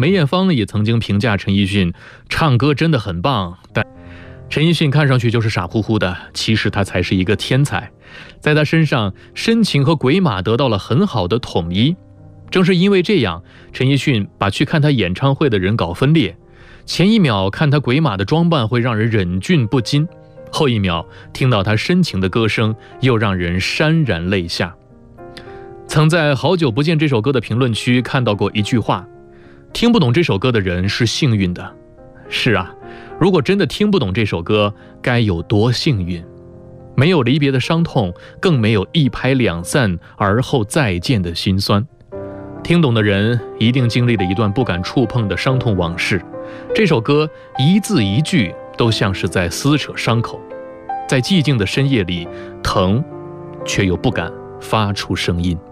梅艳芳也曾经评价陈奕迅唱歌真的很棒，但陈奕迅看上去就是傻乎乎的，其实他才是一个天才。在他身上，深情和鬼马得到了很好的统一。正是因为这样，陈奕迅把去看他演唱会的人搞分裂。前一秒看他鬼马的装扮会让人忍俊不禁，后一秒听到他深情的歌声又让人潸然泪下。曾在《好久不见》这首歌的评论区看到过一句话：听不懂这首歌的人是幸运的。是啊，如果真的听不懂这首歌，该有多幸运？没有离别的伤痛，更没有一拍两散而后再见的心酸。听懂的人一定经历了一段不敢触碰的伤痛往事。这首歌一字一句都像是在撕扯伤口，在寂静的深夜里，疼，却又不敢发出声音。